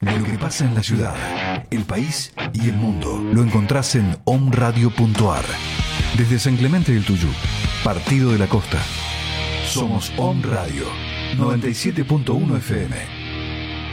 De lo que pasa en la ciudad, el país y el mundo lo encontrás en omradio.ar. Desde San Clemente del Tuyú, Partido de la Costa. Somos Om Radio 97.1 FM.